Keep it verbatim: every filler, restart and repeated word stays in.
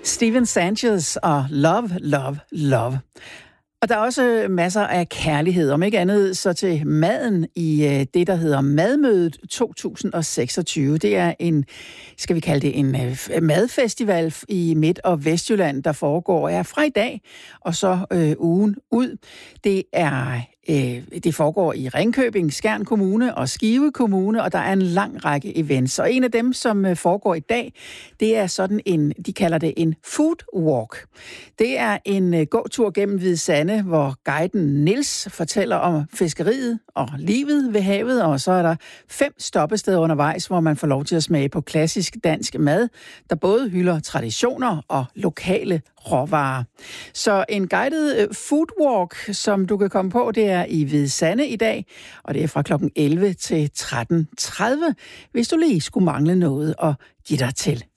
Steven Sanchez og Love, Love, Love. Og der er også masser af kærlighed, om ikke andet så til maden i det, der hedder Madmødet to tusind seksogtyve. Det er en, skal vi kalde det en madfestival i Midt- og Vestjylland, der foregår er fra i dag og så øh, ugen ud. Det er Det foregår i Ringkøbing, Skjern Kommune og Skive Kommune, og der er en lang række events. Og en af dem, som foregår i dag, det er sådan en, de kalder det en food walk. Det er en gåtur gennem Hvide Sande, hvor guiden Niels fortæller om fiskeriet og livet ved havet, og så er der fem stoppesteder undervejs, hvor man får lov til at smage på klassisk dansk mad, der både hylder traditioner og lokale råvarer. Så en guided food walk, som du kan komme på, det er i Hvide Sande i dag, og det er fra klokken elleve til tretten tredive, hvis du lige skulle mangle noget at give dig til.